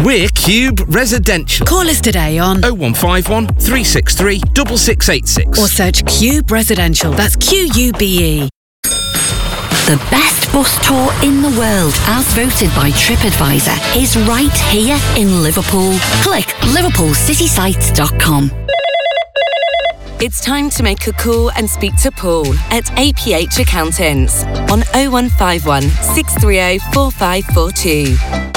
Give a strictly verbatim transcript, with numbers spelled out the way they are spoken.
We're Cube Residential. Call us today on oh one five one, three six three, six six eight six. or search Cube Residential. That's Q U B E. The best bus tour in the world, as voted by TripAdvisor, is right here in Liverpool. Click liverpool city sites dot com. It's time to make a call and speak to Paul at A P H Accountants on oh one five one, six three oh, four five four two.